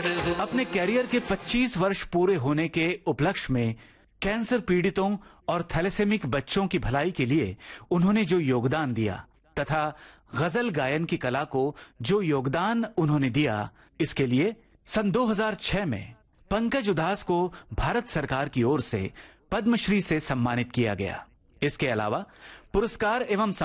अपने कैरियर के 25 वर्ष पूरे होने के उपलक्ष्य में कैंसर पीड़ितों और थैलेसेमिक बच्चों की भलाई के लिए उन्होंने जो योगदान दिया तथा गजल गायन की कला को जो योगदान उन्होंने दिया, इसके लिए सन 2006 में पंकज उधास को भारत सरकार की ओर से पद्मश्री से सम्मानित किया गया। इसके अलावा पुरस्कार एवं